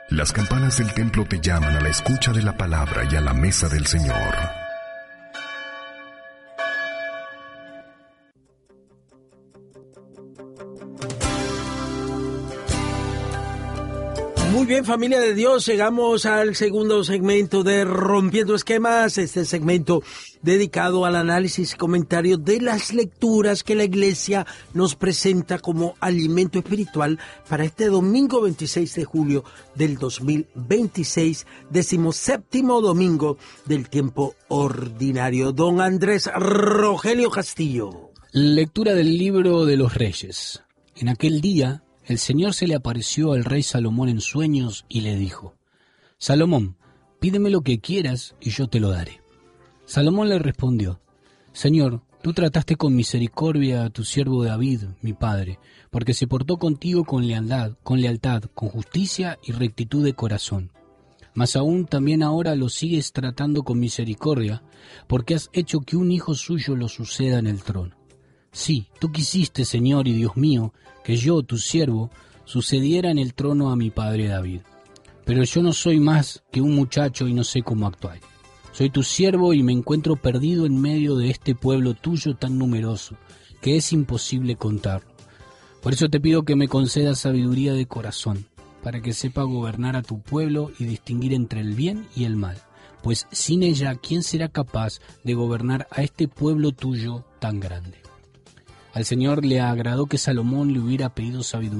Las campanas del templo te llaman a la escucha de la palabra y a la mesa del Señor. Muy bien, familia de Dios, llegamos al segundo segmento de Rompiendo Esquemas, este segmento dedicado al análisis y comentario de las lecturas que la Iglesia nos presenta como alimento espiritual para este domingo 26 de julio del 2026, 17º domingo del tiempo ordinario. Don Andrés Rogelio Castillo. Lectura del libro de los Reyes. En aquel día, el Señor se le apareció al rey Salomón en sueños y le dijo: Salomón, pídeme lo que quieras y yo te lo daré. Salomón le respondió: Señor, tú trataste con misericordia a tu siervo David, mi padre, porque se portó contigo con lealtad, con justicia y rectitud de corazón. Mas aún también ahora lo sigues tratando con misericordia, porque has hecho que un hijo suyo lo suceda en el trono. Sí, tú quisiste, Señor y Dios mío, que yo, tu siervo, sucediera en el trono a mi padre David. Pero yo no soy más que un muchacho y no sé cómo actuar. Soy tu siervo y me encuentro perdido en medio de este pueblo tuyo tan numeroso, que es imposible contarlo. Por eso te pido que me concedas sabiduría de corazón, para que sepa gobernar a tu pueblo y distinguir entre el bien y el mal. Pues sin ella, ¿quién será capaz de gobernar a este pueblo tuyo tan grande? Al Señor le agradó que Salomón le hubiera pedido sabiduría